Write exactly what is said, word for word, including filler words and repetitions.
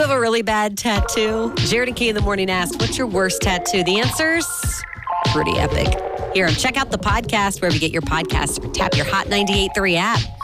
have a really bad tattoo? Jared and Kay in the morning asked, what's your worst tattoo? The answer's pretty epic. Here, check out the podcast wherever you get your podcasts or tap your Hot ninety-eight point three app.